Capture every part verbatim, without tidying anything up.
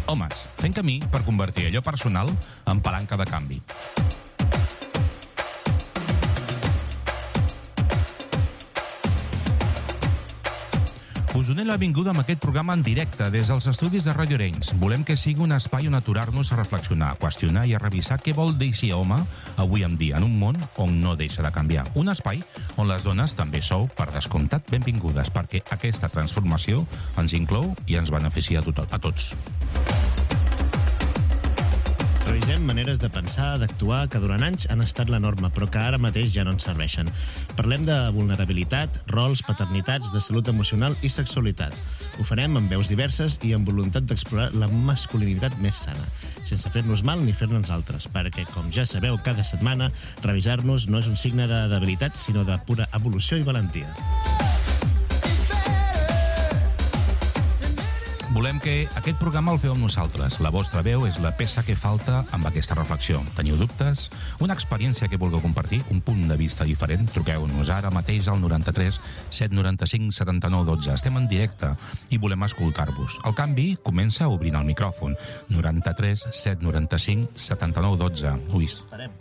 Homes, fent camí per convertir allò personal en palanca de canvi. Us donem la benvinguda amb aquest programa en directe des dels estudis de Ràdio Arenys. Volem que sigui un espai on aturar-nos a reflexionar, a qüestionar i a revisar què vol dir ser home avui en dia en un món on no deixa de canviar. Un espai on les dones també sou, per descomptat, benvingudes, perquè aquesta transformació ens inclou i ens beneficia a, tot, a tots. Revisem maneres de pensar, d'actuar, que durant anys han estat la norma, però que ara mateix ja no ens serveixen. Parlem de vulnerabilitat, rols, paternitats, de salut emocional i sexualitat. Ho farem amb veus diverses i amb voluntat d'explorar la masculinitat més sana, sense fer-nos mal ni fer-nos altres, perquè, com ja sabeu, cada setmana revisar-nos no és un signe de debilitat, sinó de pura evolució i valentia. Volem que aquest programa el feu amb nosaltres. La vostra veu és la peça que falta amb aquesta reflexió. Teniu dubtes? Una experiència que vulgueu compartir? Un punt de vista diferent? Truqueu-nos ara mateix al noranta-tres set noranta-cinc setanta-nou dotze. Estem en directe i volem escoltar-vos. El canvi comença obrint el micròfon. noranta-tres set noranta-cinc setanta-nou dotze. Lluís. Esperem.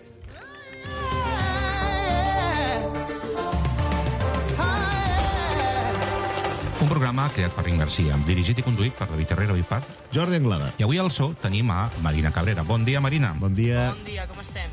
Un programa creat per Rin Garcia, dirigit i conduït per David Herrera i per Jordi Anglada. I avui al so tenim a Marina Cabrera. Bon dia, Marina. Bon dia. Bon dia, com estem?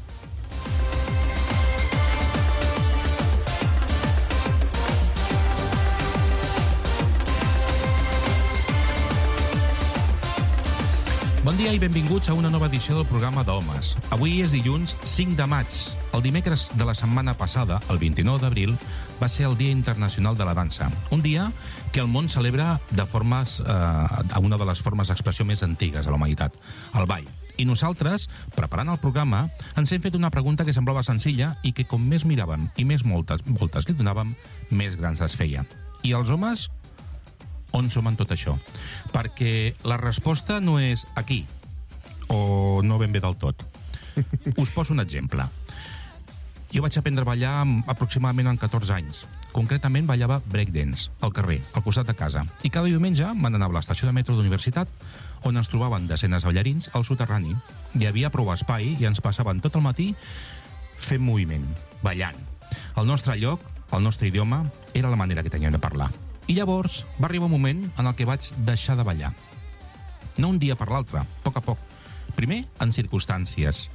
Bon dia i benvinguts a una nova edició del programa d'Homes. Avui és dilluns cinc de maig. El dimecres de la setmana passada, el vint-i-nou d'abril, va ser el Dia Internacional de la Dansa. Un dia que el món celebra de formes, eh, una de les formes d'expressió més antigues de la humanitat, el ball. I nosaltres, preparant el programa, ens hem fet una pregunta que semblava senzilla i que com més miràvem i més moltes voltes li donàvem, més grans es feia. I els homes, on som en tot això? Perquè la resposta no és aquí, o no ben bé del tot. Us poso un exemple. Jo vaig aprendre a ballar aproximadament amb catorze anys. Concretament ballava breakdance, al carrer, al costat de casa. I cada diumenge me'n anava a l'estació de metro d'universitat, on ens trobaven desenes de ballarins al soterrani. Hi havia prou espai i ens passaven tot el matí fent moviment, ballant. El nostre lloc, el nostre idioma, era la manera que teníem de parlar. I llavors va arribar un moment en el que vaig deixar de ballar. No un dia per l'altre, a poc a poc. Primer, en circumstàncies.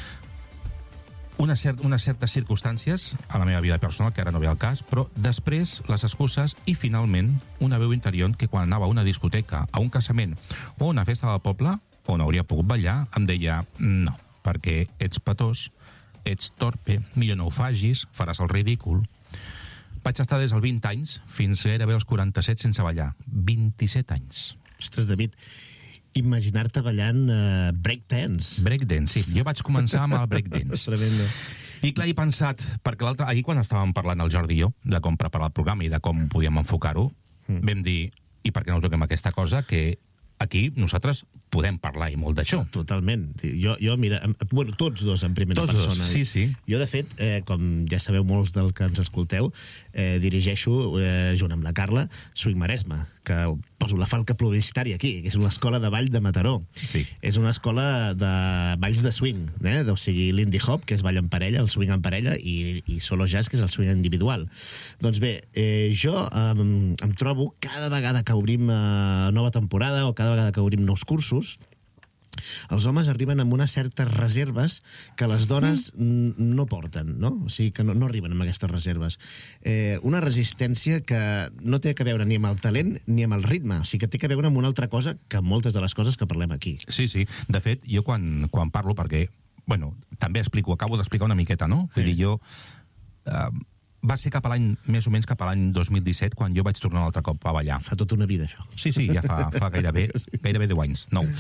Unes, cert, unes certes circumstàncies a la meva vida personal, que ara no ve al cas, però després les excuses i, finalment, una veu interior que quan anava a una discoteca, a un casament o a una festa del poble, on hauria pogut ballar, em deia no, perquè ets petós, ets torpe, millor no ho facis, faràs el ridícul. Vaig estar des dels vint anys fins gairebé als quaranta-set sense ballar. vint-i-set anys. Ostres, David, imaginar-te ballant uh, breakdance. Breakdance, sí. Jo vaig començar amb el breakdance. Tremendo. I clar, he pensat, perquè l'altre, ahir quan estàvem parlant el Jordi i jo, de com preparar el programa i de com podíem enfocar-ho, mm. vam dir, i per què no toquem aquesta cosa, que aquí nosaltres podem parlar i molt d'això. Totalment. Jo, jo mira, bueno, tots dos en primera tots persona. Dos, sí, sí. Jo, de fet, eh, com ja sabeu molts del que ens escolteu, eh, dirigeixo, eh, junt amb la Carla, Swing Maresme, que poso la falca publicitària aquí, que és una escola de ball de Mataró. Sí. És una escola de balls de swing, eh? O sigui, l'indie hop, que és ball en parella, el swing en parella, i, i solo jazz, que és el swing individual. Doncs bé, eh, jo eh, em trobo cada vegada que obrim eh, nova temporada o cada vegada que obrim nous cursos, els homes arriben amb unes certes reserves que les dones no porten, no? O sigui, que no, no arriben amb aquestes reserves. Eh, una resistència que no té a veure ni amb el talent ni amb el ritme, o sigui, que té a veure amb una altra cosa que moltes de les coses que parlem aquí. Sí, sí. De fet, jo quan, quan parlo, perquè, bueno, també explico, acabo d'explicar una miqueta, no? Vull Sí. dir, jo... Eh, va ser cap a l'any, més o menys cap a l'any dos mil disset, quan jo vaig tornar un altre cop a ballar. Fa tota una vida, això. Sí, sí, ja fa, fa gairebé, gairebé deu anys, nou.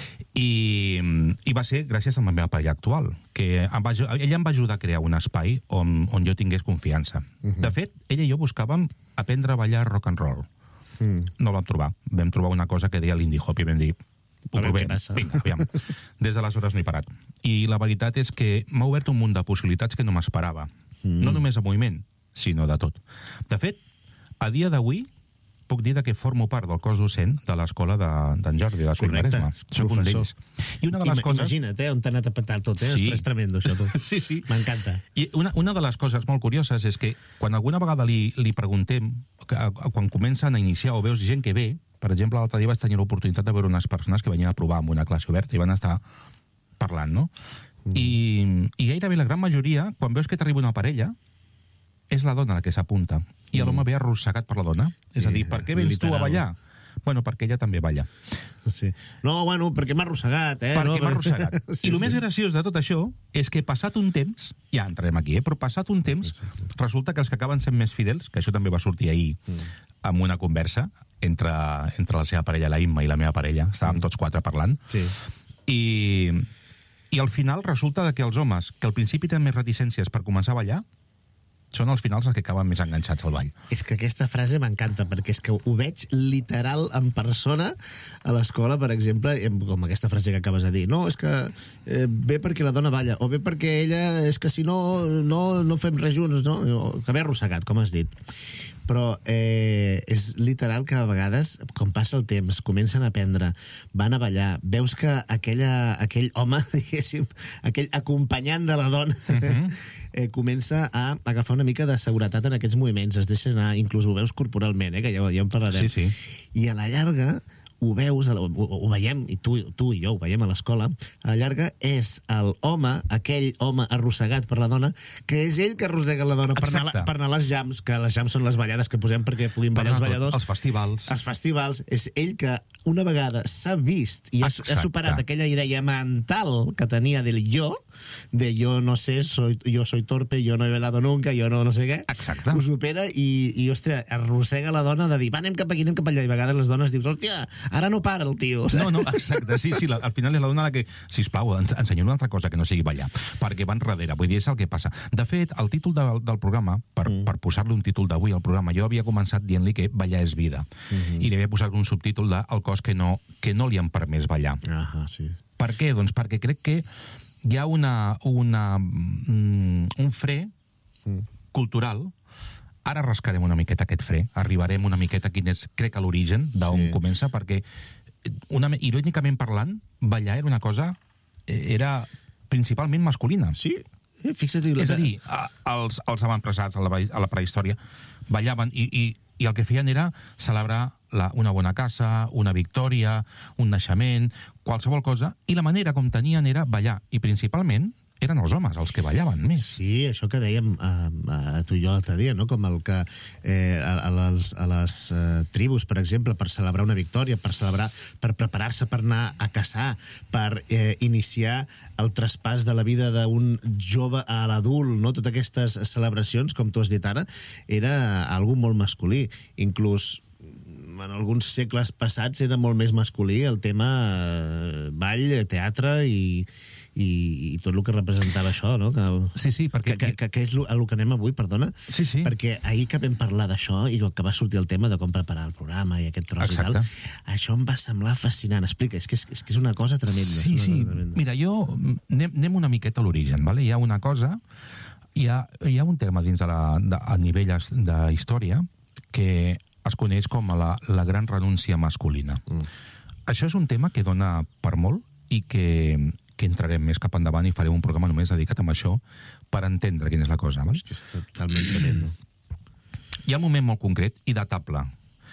I, I va ser gràcies a la meva parella actual, que em va, ella em va ajudar a crear un espai on, on jo tingués confiança. Uh-huh. De fet, ella i jo buscàvem aprendre a ballar rock and roll. Uh-huh. No el vam trobar. Vam trobar una cosa que deia l'indie hop i vam dir, ho provem. Vinga, aviam. Des d'aleshores no he parat. I la veritat és que m'ha obert un munt de possibilitats que no m'esperava. Mm. No només de moviment, sinó de tot. De fet, a dia d'avui, puc dir que formo part del cos docent de l'escola d'en de, Jordi, de Swing Maresme. Soc un d'ells. I una de les coses... Imagina't, eh, on t'ha anat a petar tot, eh? Sí. És tremendo, això, tu. Sí, sí. M'encanta. I una, una de les coses molt curioses és que quan alguna vegada li, li preguntem, que, quan comencen a iniciar o veus gent que ve, per exemple, l'altre dia vaig tenir l'oportunitat de veure unes persones que venien a provar amb una classe oberta i van estar parlant, no? Mm. I, I gairebé la gran majoria, quan veus que t'arriba una parella, és la dona la que s'apunta. I l'home ve arrossegat per la dona. És a dir, per què vens tu a ballar? Bueno, perquè ella també balla. Sí. No, bueno, perquè m'ha arrossegat, eh? Perquè no, m'ha arrossegat. Sí, I el sí. més graciós de tot això és que passat un temps, ja entrem aquí, eh? Però passat un temps, resulta que els que acaben sent més fidels, que això també va sortir ahir mm. amb una conversa entre, entre la seva parella, la Imma, i la meva parella, estàvem tots quatre parlant, sí. i, i al final resulta que els homes, que al principi tenen més reticències per començar a ballar, són als finals els que acaben més enganxats al ball. És que aquesta frase m'encanta, perquè és que ho veig literal en persona a l'escola, per exemple, com aquesta frase que acabes de dir. No, és que eh, ve perquè la dona balla, o ve perquè ella, és que si no, no, no fem res junts, no? Que ve arrossegat, com has dit. Però eh, és literal que a vegades, com passa el temps, comencen a aprendre, van a ballar, veus que aquella, aquell home, diguéssim, aquell acompanyant de la dona, uh-huh. eh, comença a agafar una mica de seguretat en aquests moviments, es deixa anar, inclús ho veus corporalment, eh, que ja, ja en parlarem. Sí, sí. I a la llarga ho veus, ho, ho veiem, i tu, tu i jo ho veiem a l'escola, a la llarga és el home, aquell home arrossegat per la dona, que és ell que arrossega la dona per anar, per anar a les jams, que les jams són les ballades que posem perquè puguin ballar els balladors. Els festivals. Els festivals. És ell que una vegada s'ha vist i ha, ha superat aquella idea mental que tenia del jo, de jo no sé, soy, jo soy torpe, jo no he velado nunca, jo no, no sé què. Exacte. Ho supera i, i ostres, arrossega la dona de dir, va, anem cap aquí, anem cap allà. I a vegades les dones dius, hòstia, ara no para el tio. No, no, exacte, sí, sí, la, al final és la dona la que, sisplau, ens, ensenyem una altra cosa que no sigui ballar, perquè van darrere, vull dir, és el que passa. De fet, el títol de, del programa, per, mm. per posar-li un títol d'avui al programa, jo havia començat dient-li que ballar és vida, mm-hmm. i li havia posat un subtítol de el cos que no, que no li han permès ballar. Ah, sí. Per què? Doncs perquè crec que hi ha una, una, mm, un fre mm. cultural. Ara rascarem una miqueta aquest fre, arribarem una miqueta a quin és, crec, a l'origen d'on sí. comença, perquè, una, irònicament parlant, ballar era una cosa, era principalment masculina. Sí, eh, fixa't. És a dir, els, els avantpassats a la, a la prehistòria ballaven i, i, i el que feien era celebrar la, una bona casa, una victòria, un naixement, qualsevol cosa, i la manera com tenien era ballar, i principalment eren els homes els que ballaven més. Sí, això que dèiem a, a tu i jo l'altre dia, no? Com el que eh, a, a les, a les uh, tribus, per exemple, per celebrar una victòria, per celebrar, per preparar-se per anar a caçar, per eh, iniciar el traspàs de la vida d'un jove a l'adult, no? Totes aquestes celebracions, com tu has dit ara, era algo molt masculí. Inclús en alguns segles passats era molt més masculí el tema eh, ball, teatre i I, i tot el que representava això, no? Que, sí, sí, perquè... Que, que, que és el, el que anem avui, perdona. Sí, sí. Perquè ahir que vam parlar d'això i que va sortir el tema de com preparar el programa i aquest tros Exacte. I tal, això em va semblar fascinant. Explica, és que és, és, que és una cosa tremenda. Sí, sí. Tremenda. Mira, jo... Anem, anem una miqueta a l'origen, vale? Hi ha una cosa... Hi ha, hi ha un terme dins de la, de, a nivell de història que es coneix com a la, la gran renúncia masculina. Mm. Això és un tema que dona per molt i que... que entrarem més cap endavant i farem un programa només dedicat a això per entendre quina és la cosa. Val? És que és totalment tremendo. Hi ha un moment molt concret i datable,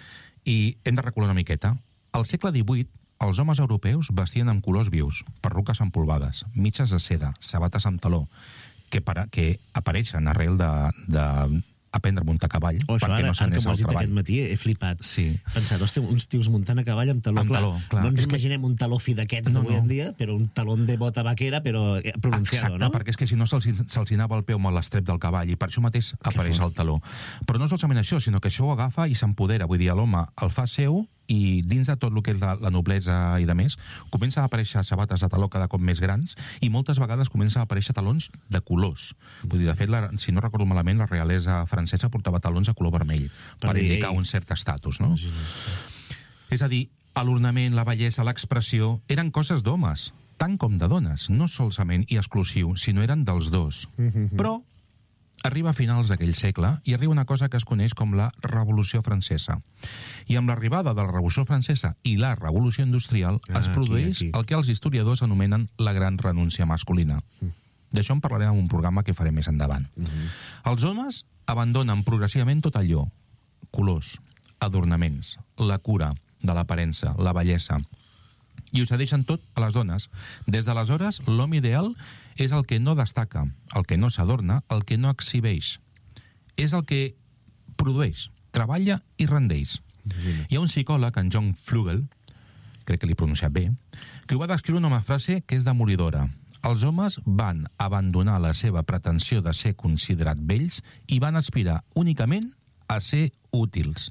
i hem de recular una miqueta. Al segle divuit, els homes europeus vestien amb colors vius, perruques empolvades, mitges de seda, sabates amb taló, que, para, que apareixen arrel de... de aprendre a muntar a cavall, oh, perquè ara, no s'anés al treball. Aquest matí he flipat. Sí. Pensat, hòstia, uns tios muntant a cavall amb taló. Amb clar, taló, clar. No ens és imaginem que... un taló fi d'aquests no, d'avui no. en dia, però un talón de bota vaquera, però pronunciado, Exacte, no? perquè és que si no se'ls se anava el peu amb l'estrep del cavall, i per això mateix que apareix fort. El taló. Però no solament això, sinó que això ho agafa i s'empodera. Vull dir, l'home el fa seu, i dins de tot el que és la, la noblesa i de més, comencen a aparèixer sabates de taló cada cop més grans i moltes vegades comencen a aparèixer talons de colors. Vull dir, de fet, la, si no recordo malament, la realesa francesa portava talons de color vermell per, per indicar un cert estatus, no? Sí, sí. És a dir, l'ornament, la bellesa, l'expressió, eren coses d'homes, tant com de dones, no solament i exclusiu, sinó eren dels dos. Mm-hmm. Però arriba a finals d'aquell segle i arriba una cosa que es coneix com la Revolució Francesa. I amb l'arribada de la Revolució Francesa i la Revolució Industrial Ah, es produeix aquí, aquí. el que els historiadors anomenen la gran renúncia masculina. Mm. D'això en parlarem en un programa que farem més endavant. Mhm. Els homes abandonen progressivament tot allò. Colors, adornaments, la cura de l'aparença, la bellesa, i ho cedeixen tot a les dones. Des d'aleshores, l'home ideal és el que no destaca, el que no s'adorna, el que no exhibeix. És el que produeix, treballa i rendeix. Hi ha un psicòleg, en John Flugel, crec que l'he pronunciat bé, que ho va descriure en una frase que és demolidora. Els homes van abandonar la seva pretensió de ser considerat bells i van aspirar únicament a ser útils.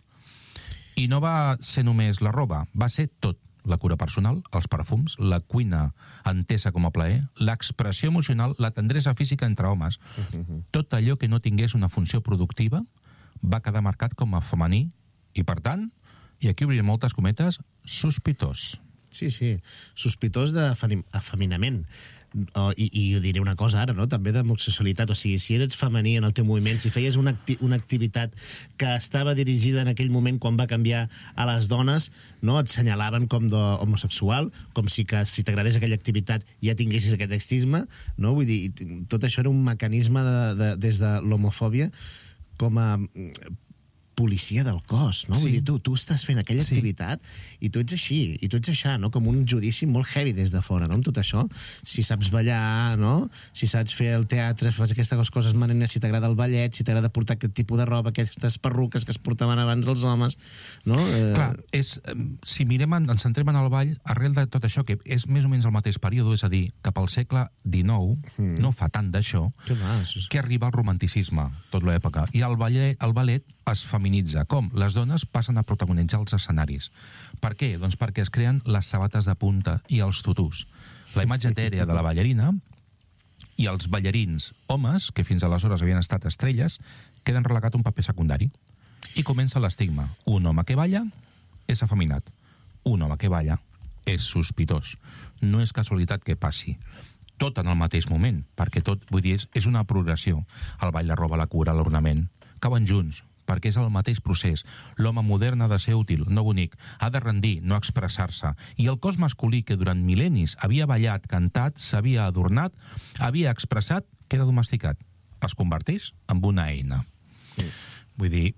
I no va ser només la roba, va ser tot. La cura personal, els perfums, la cuina entesa com a plaer, l'expressió emocional, la tendresa física entre homes. Tot allò que no tingués una funció productiva va quedar marcat com a femení i, per tant, i aquí obriré moltes cometes, sospitós. Sí, sí, sospitós d'afeminament. Oh, i, I ho diré una cosa ara, no? També d'homosexualitat. O sigui, si eres femení en el teu moviment, si feies una, acti una activitat que estava dirigida en aquell moment quan va canviar a les dones, no? Et senyalaven com d'homosexual, com si que si t'agradés aquella activitat ja tinguessis aquest estigma, no? Vull dir, tot això era un mecanisme de, de, des de l'homofòbia com a policia del cos, no? Sí. Vull dir, tu, tu estàs fent aquella Sí. activitat i tu ets així, i tu ets això, no? Com un judici molt heavy des de fora, no? Amb tot això, si saps ballar, no? Si saps fer el teatre, fas aquestes coses manenes, si t'agrada el ballet, si t'agrada portar aquest tipus de roba, aquestes perruques que es portaven abans els homes, no? Eh... Clar, és, eh, si mirem, en, ens centrem en el ball, arrel de tot això, que és més o menys el mateix període, és a dir, cap al segle dinou, mm. no fa tant d'això, Que va, això és... que arriba el romanticisme, tot l'època, i el ballet, el ballet es feminitza. Com? Les dones passen a protagonitzar els escenaris. Per què? Doncs perquè es creen les sabates de punta i els tutús. La imatge etèrea de la ballarina i els ballarins homes, que fins aleshores havien estat estrelles, queden relegats a un paper secundari. I comença l'estigma. Un home que balla és afeminat. Un home que balla és sospitós. No és casualitat que passi. Tot en el mateix moment, perquè tot, vull dir, és, és una progressió. El ball, la roba, la cura, l'ornament, cauen junts, perquè és el mateix procés. L'home modern ha de ser útil, no bonic, ha de rendir, no expressar-se. I el cos masculí, que durant mil·lennis havia ballat, cantat, s'havia adornat, havia expressat, queda domesticat. Es converteix en una eina. Sí. Vull dir,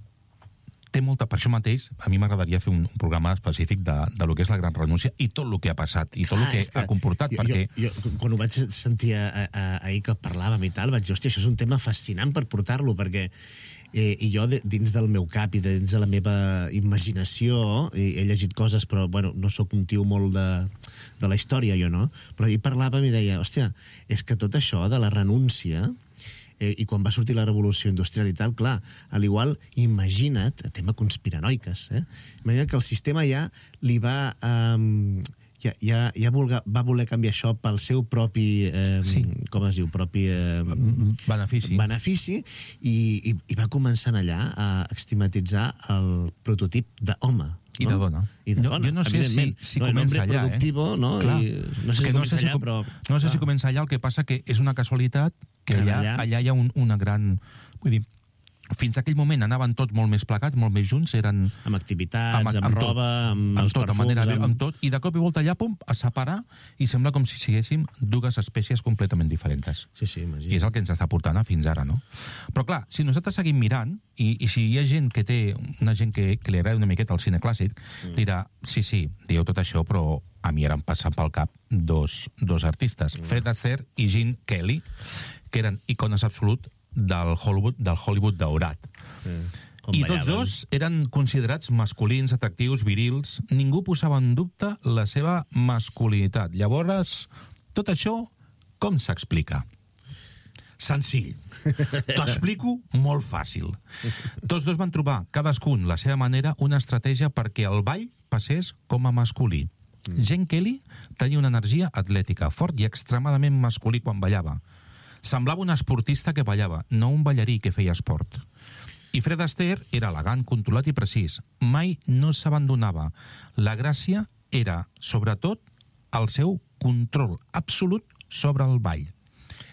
té molta... Per això mateix, a mi m'agradaria fer un, un programa específic de, de lo que és la gran renúncia i tot el que ha passat, i tot el que, que ha comportat, jo, perquè... Jo, jo, quan ho vaig sentir a, a, ahir que parlàvem i tal, vaig dir, hòstia, això és un tema fascinant per portar-lo, perquè eh, i jo, de, dins del meu cap i dins de la meva imaginació, he, he llegit coses, però, bueno, no sóc un tio molt de, de la història, jo, no? Però ahir parlàvem i deia, hòstia, és que tot això de la renúncia... Eh, i quan va sortir la revolució industrial i tal, clar, a l'igual, imagina't, tema conspiranoiques, eh? Imagina't que el sistema ja li va... Um, ja, ja, ja vulga, va voler canviar això pel seu propi... Eh, Sí. Com es diu? Propi... Eh, Benefici. benefici i, i, i va començar allà a estigmatitzar el prototip d'home. I de dona. I de No, dona, jo no sé si, evidentment. si no, comença el nombre allà, productivo, eh? no? Clar. I, no sé Que si no comença sé si, allà, com- però... no sé si clar. comença allà, el que passa que és una casualitat que Que allà, allà- allà hi ha un, una gran... Vull dir, fins a aquell moment anaven tots molt més plegats, molt més junts, eren... Amb activitats, amb, amb, amb, amb roba, tot, amb, amb els tot, de perfums... manera, amb... amb tot, i de cop i volta allà, pum, a separar, i sembla com si siguéssim dues espècies completament diferents. Sí, sí, imagina. I és el que ens està portant a fins ara, no? Però clar, si nosaltres seguim mirant, i, i si hi ha gent que té, una gent que, que li agrada una miqueta el cine clàssic, mm. dirà, sí, sí, dieu tot això, però a mi ara em passen pel cap dos, dos artistes, mm. Fred Astaire i Gene Kelly, que eren icones absolut del Hollywood, del Hollywood daurat. Sí. I tots dos eren considerats masculins, atractius, virils. Ningú posava en dubte la seva masculinitat. Llavors, tot això, com s'explica? Senzill. T'ho explico molt fàcil. Tots dos van trobar, cadascun, la seva manera, una estratègia perquè el ball passés com a masculí. Mm. Gene Kelly tenia una energia atlètica fort i extremadament masculí quan ballava. Semblava un esportista que ballava, no un ballarí que feia esport. I Fred Astaire era elegant, controlat i precís. Mai no s'abandonava. La gràcia era, sobretot, el seu control absolut sobre el ball.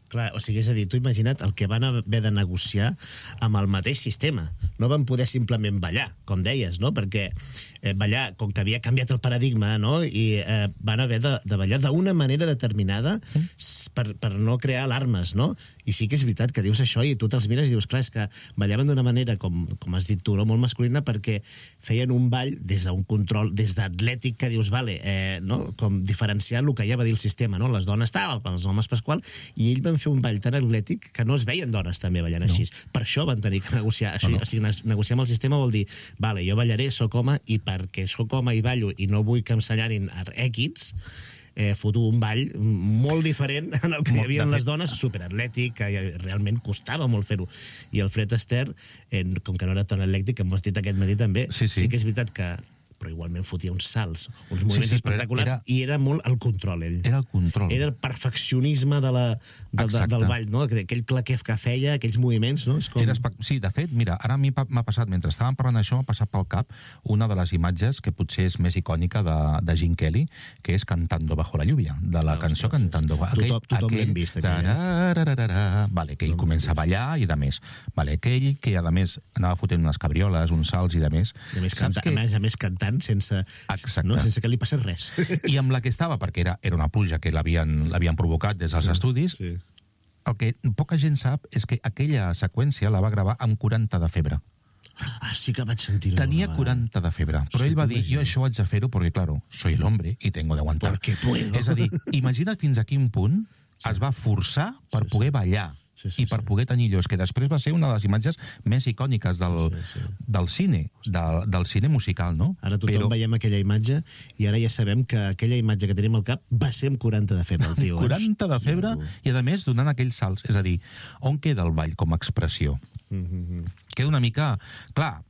Clar, o sigui, és a dir, tu imagina't el que van haver de negociar amb el mateix sistema. No van poder simplement ballar, com deies, no? Perquè eh, ballar, com que havia canviat el paradigma, no? I eh, van haver de, de ballar d'una manera determinada mm. per, per no crear alarmes, no? I sí que és veritat que dius això i tu te'ls mires i dius, clar, és que ballaven d'una manera, com, com has dit tu, no? Molt masculina, perquè feien un ball des d'un control, des d'atlètic, que dius, vale, eh, no? Com diferenciar el que ja va dir el sistema, no? Les dones tal, els homes pasqual, i ells van fer un ball tan atlètic que no es veien dones també ballant no. així. Per això van tenir que negociar. Això, no, no. O sigui, negociar amb el sistema vol dir, vale, jo ballaré, sóc home, i perquè sóc home i ballo i no vull que em senyarin èquids, eh, foto un ball molt diferent en el que molt, hi havia les dones, superatlètic, que realment costava molt fer-ho. I el Fred Astaire, eh, com que no era tan atlètic, que m'ho has dit aquest matí també, sí, sí. sí que és veritat que però igualment fotia uns salts, uns moviments sí, sí, espectaculars, era, i era molt el control, ell. Era el control. Era el perfeccionisme de la, de, de, del ball, no? Aquell claquef que feia, aquells moviments, no? És com... Era espe... Sí, de fet, mira, ara a mi m'ha passat, mentre estàvem parlant això, m'ha passat pel cap una de les imatges que potser és més icònica de, de Gene Kelly, que és Cantando bajo la lluvia, de la no, cançó sí, Cantando... Sí, sí. Aquell, tothom aquell... l'hem vist, aquell. Vale, que ell comença a ballar i de més. Vale, aquell que, a més, anava fotent unes cabrioles, uns salts i de més. I a més, canta, que... a més, a més cantant sense, no, sense que li passés res. I amb la que estava, perquè era, era una pluja que l'havien provocat des dels sí, estudis, sí. El que poca gent sap és que aquella seqüència la va gravar amb quaranta de febre. Ah, sí que vaig sentir-ho. Tenia quaranta de febre, però Hosti, ell va dir, jo això haig de fer-ho perquè, claro, soy el hombre y tengo de aguantar. Porque puedo. És a dir, imagina't fins a quin punt sí. es va forçar per sí, poder sí. ballar. Sí, sí, i per sí. poder tenir llos, que després va ser una de les imatges més icòniques del, sí, sí. del cine, del, del cine musical, no? Ara tothom Però... veiem aquella imatge i ara ja sabem que aquella imatge que tenim al cap va ser amb quaranta de febre, el tio. quaranta de febre i, a més, donant aquells salts. És a dir, on queda el ball com a expressió? Mm-hmm. Queda una mica... Clar,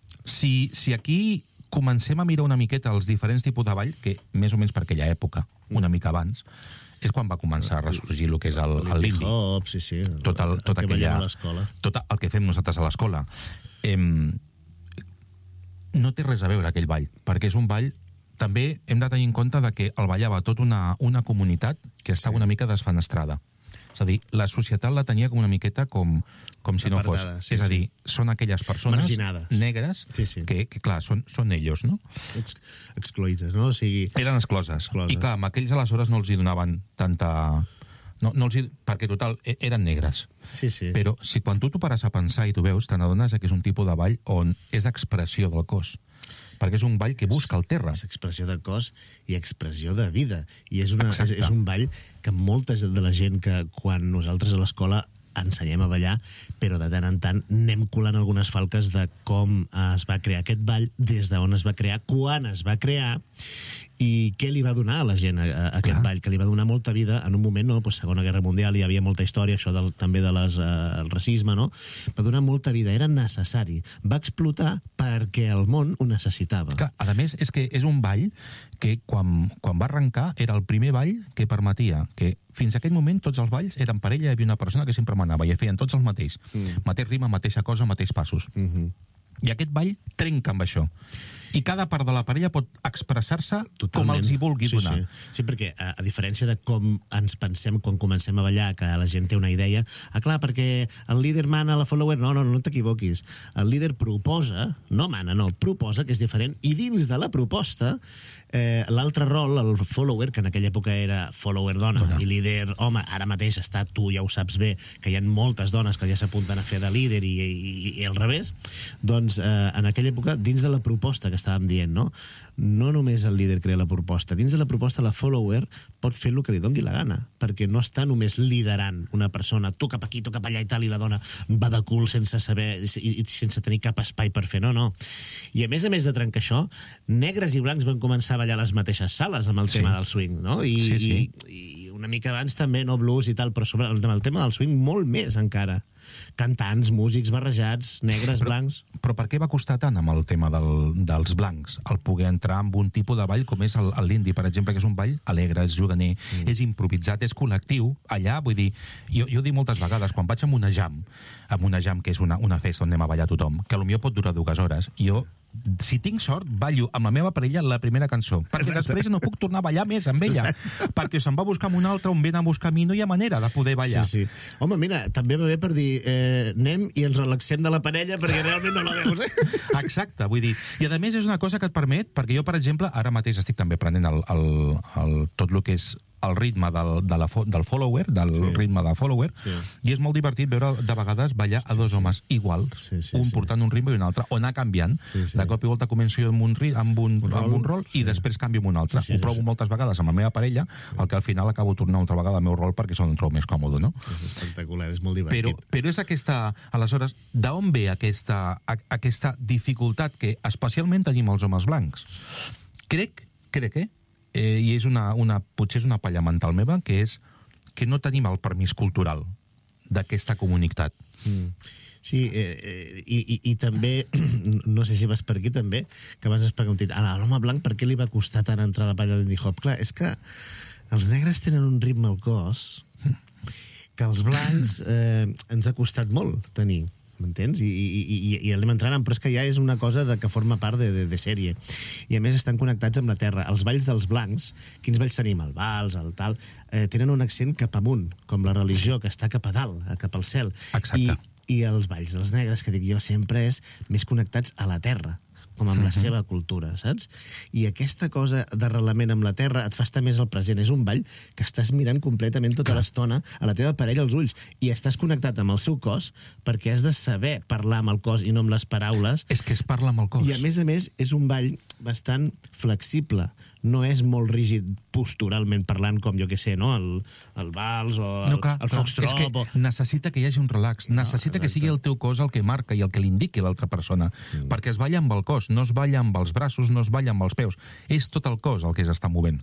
si, si aquí comencem a mirar una miqueta els diferents tipus de ball, que més o menys per aquella època, una mica abans, és quan va començar a ressorgir el que és el, el l'indi. Hop, sí, sí. Tot el, tot el que aquella, a l'escola. Tot el que fem nosaltres a l'escola. Eh, no té res a veure aquell ball, perquè és un ball... També hem de tenir en compte de que el ballava tota una, una comunitat que estava sí. una mica desfenestrada. És a dir, la societat la tenia com una miqueta com, com si Apartada, no fos. Sí, és a dir, sí. són aquelles persones marginades. Negres sí, sí. Que, que, clar, són, són ells, no? Ex excloïdes, no? O sigui... Eren excloses. excloses. I, clar, amb aquells aleshores no els hi donaven tanta... No, no els hi... Perquè, total, eren negres. Sí, sí. Però si quan tu t'ho pares a pensar i tu veus, te n'adones que és un tipus de ball on és expressió del cos. Perquè és un ball que busca el terra. És expressió de cos i expressió de vida. I és, una, és, és un ball que molta de la gent que quan nosaltres a l'escola ensenyem a ballar, però de tant en tant anem colant algunes falques de com es va crear aquest ball, des d'on es va crear, quan es va crear, i què li va donar a la gent a, a aquest Clar. ball, que li va donar molta vida en un moment, no? Pues, Segona Guerra Mundial, hi havia molta història, això del, també de les, uh, el racisme, no? Va donar molta vida, era necessari. Va explotar perquè el món ho necessitava. Clar, a més, és que és un ball que quan, quan va arrencar era el primer ball que permetia que fins a aquell moment tots els balls eren parella, hi havia una persona que sempre manava i feien tots els mateix. Mm. Mateix rima, mateixa cosa, mateix passos. Mm-hmm. I aquest ball trenca amb això. I cada part de la parella pot expressar-se com els hi vulgui sí, donar. Sí, sí perquè a, a diferència de com ens pensem quan comencem a ballar, que la gent té una idea, ah, clar, perquè el líder mana, la follower... No, no, no t'equivoquis. El líder proposa, no mana, no, proposa, que és diferent, i dins de la proposta, eh, l'altre rol, el follower, que en aquella època era follower dona, dona, i líder home, ara mateix està, tu ja ho saps bé, que hi ha moltes dones que ja s'apunten a fer de líder i, i, i al revés, doncs eh, en aquella època, dins de la proposta que estàvem dient, no? No només el líder crea la proposta. Dins de la proposta, la follower pot fer el que li doni la gana, perquè no està només liderant una persona, tu cap aquí, tu cap allà i tal, i la dona va de cul sense saber, i, i sense tenir cap espai per fer. No, no. I a més a més de trencar això, negres i blancs van començar a ballar a les mateixes sales amb el sí. tema del swing, no? I, sí, sí. i, i una mica abans també, no, blues i tal, però sobre el tema, el tema del swing molt més encara. Cantants, músics barrejats, negres, però, blancs... Però per què va costar tant amb el tema del, dels blancs el poder entrar en un tipus de ball com és l'indi, per exemple, que és un ball alegre, és juganer, mm. és improvisat, és col·lectiu. Allà, vull dir, jo, jo dic moltes vegades, quan vaig amb una jam, amb una jam que és una, una festa on anem a ballar tothom, que potser pot durar dues hores, jo si tinc sort, ballo amb la meva parella la primera cançó, perquè Exacte. després no puc tornar a ballar més amb ella, perquè se'n va a buscar amb una altra, on ve a buscar a mi, no hi ha manera de poder ballar. Sí, sí. Home, mira, també va bé per dir eh, anem i ens relaxem de la parella perquè realment no la veus, eh? Exacte, vull dir, i a més és una cosa que et permet, perquè jo, per exemple, ara mateix estic també prenent el, el, el, tot el que és el ritme del, de la, del follower, del Sí. ritme de follower, Sí. i és molt divertit veure de vegades ballar a dos homes igual, Sí, sí, un sí. portant un ritme i un altre, o anar canviant. Sí, sí. De cop i volta començo jo amb un, ri- amb un, Un rol, amb un rol i sí. després canvio amb un altre. Sí, sí, Ho sí, provo sí. moltes vegades amb la meva parella, el que al final acabo tornant altra vegada al meu rol perquè se'l trobo més còmode, no? És espectacular, és molt Però, divertit. però és aquesta... Aleshores, d'on ve aquesta, a, aquesta dificultat que especialment tenim els homes blancs? Crec, crec, eh? eh i és una, una, potser és una palla mental meva, que és que no tenim el permís cultural d'aquesta comunitat. Mm. Sí, eh, eh, i, i, i també, no sé si vas per aquí també, que abans has preguntat, a l'home blanc per què li va costar tant entrar a la palla d'indie hop? Clar, és que els negres tenen un ritme al cos que els blancs eh, ens ha costat molt tenir, m'entens? I, i, i, i anem entrant, però és que ja és una cosa de, que forma part de, de, de sèrie. I a més estan connectats amb la terra. Els balls dels blancs, quins balls tenim? El vals, el tal, eh, tenen un accent cap amunt, com la religió, que està cap a dalt, cap al cel. Exacte. I, i els balls dels negres, que dic jo, sempre és més connectats a la terra, com amb la Mhm. seva cultura, saps? I aquesta cosa d'arrelament amb la terra et fa estar més al present. És un ball que estàs mirant completament tota l'estona a la teva parella als ulls i estàs connectat amb el seu cos perquè has de saber parlar amb el cos i no amb les paraules. És que es parla amb el cos. I a més a més és un ball bastant flexible, no és molt rígid posturalment parlant, com jo que sé, no? El, el vals o el, No, clar, el clar, foxtrot. és que o... necessita que hi hagi un relax, necessita que exacte. sigui el teu cos el que marca i el que li indiqui l'altra persona, mm. perquè es balla amb el cos, no es balla amb els braços, no es balla amb els peus, és tot el cos el que s'està movent.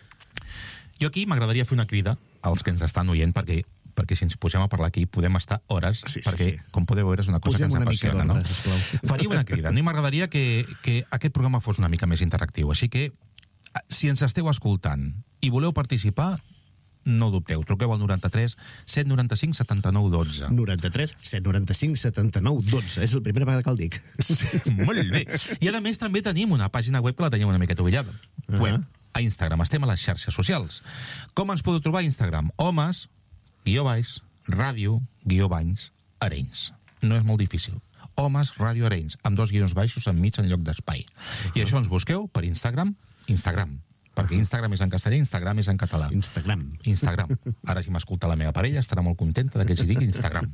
Jo aquí m'agradaria fer una crida als que ens estan oient, perquè perquè si ens posem a parlar aquí podem estar hores, Sí, sí, perquè, sí. com podeu veure, és una cosa Posem que ens una mica apassiona, no? d'ordre, sisplau. Faria una crida. A mi m'agradaria que, que aquest programa fos una mica més interactiu, així que, si ens esteu escoltant i voleu participar, no dubteu, truqueu al noranta-tres set noranta-cinc setanta-nou dotze. noranta-tres set noranta-cinc setanta-nou dotze. És la primera vegada que el dic. Sí, molt bé. I a més també tenim una pàgina web que la tenim una miqueta ovellada. Ah. Web, a Instagram. Estem a les xarxes socials. Com ens podeu trobar a Instagram? Homes, guió baix, ràdio, guió banys, Arenys. No és molt difícil. Homes, ràdio, Arenys, amb dos guions baixos enmig en lloc d'espai. I això ens busqueu per Instagram, Instagram. Perquè Instagram és en castellà, Instagram és en català. Instagram. Instagram. Ara, si m'escolta la meva parella, estarà molt contenta de que hi digui Instagram.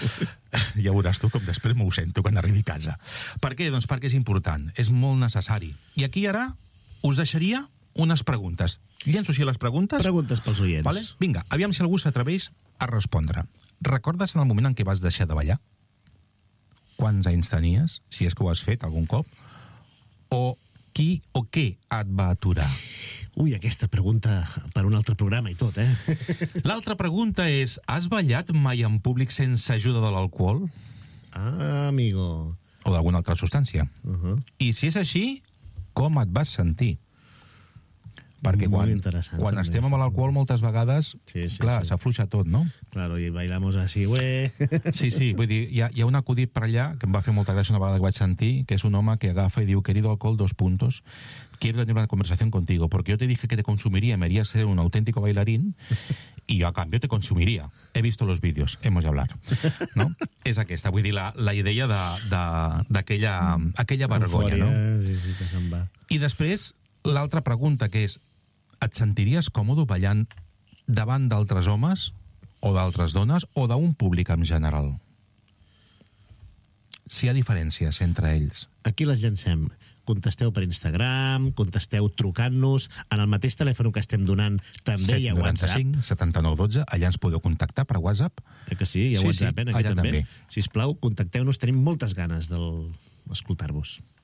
Ja veuràs tu com després m'ho sento quan arribi a casa. Per què? Doncs perquè és important, és molt necessari. I aquí ara us deixaria unes preguntes. Llenço així les preguntes. Preguntes pels oients. Vale? Vinga, aviam si algú s'atreveix a respondre. Recordes en el moment en què vas deixar de ballar? Quants anys tenies? Si és que ho has fet algun cop? O qui o què et va aturar? Ui, aquesta pregunta per un altre programa i tot, eh? L'altra pregunta és, has ballat mai en públic sense ajuda de l'alcohol? Ah, amigo. O d'alguna altra substància? Uh -huh. I si és així, com et vas sentir? Perquè Molt quan, interessant, quan també, estem està amb l'alcohol moltes vegades, Sí, sí, clar, sí. s'afluixa tot, no? Claro, i bailamos así, güey. Sí, sí, vull dir, hi ha, hi ha un acudit per allà que em va fer molta gràcia una vegada que vaig sentir, que és un home que agafa i diu, querido alcohol, dos puntos, quiero tener una conversación contigo, porque yo te dije que te consumiría, me harías ser un auténtico bailarín, y yo a cambio te consumiría. He visto los vídeos, hemos de hablar. No? És aquesta, vull dir, la, la idea d'aquella aquella vergonya, no? Sí, sí, que se'n va. I després, l'altra pregunta, que és, et sentiries còmode ballant davant d'altres homes o d'altres dones o d'un públic en general? Si hi ha diferències entre ells. Aquí les llancem. Contesteu per Instagram, contesteu trucant-nos, en el mateix telèfon que estem donant també hi ha WhatsApp. set noranta-cinc setanta-nou dotze, allà ens podeu contactar per WhatsApp. Eh que sí, hi ha Sí, WhatsApp, sí, eh? Aquí allà també. també. Sisplau, contacteu-nos, tenim moltes ganes d'escoltar-vos.